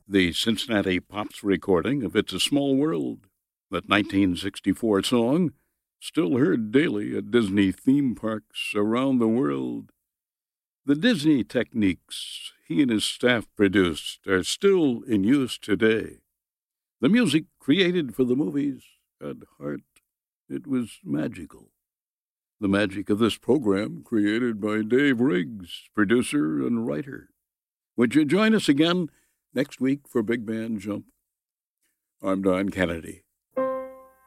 The Cincinnati Pops recording of It's a Small World, that 1964 song, still heard daily at Disney theme parks around the world. The Disney techniques he and his staff produced are still in use today. The music created for the movies, at heart, it was magical. The magic of this program created by Dave Riggs, producer and writer. Would you join us again next week for Big Band Jump? I'm Don Kennedy.